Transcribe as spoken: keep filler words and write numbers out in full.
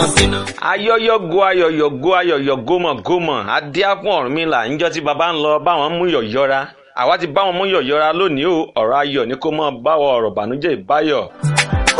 ayọ́yọ́go ayọ̀yọ̀go ayọ̀yọ̀ gómọ̀ gómọ̀ adíápọ̀n Ọ̀rúnmìlà níjọ́ tí baba ń lọ báwọn mú yọ̀yọ́ra àwa ti báwọn mú yọ̀yọ́ra lónìí o ọ̀rọ̀ ayọ̀ ni kó mọ́ báwọ̀ ọ̀rọ̀ bànújẹ́ ìbáyọ̀.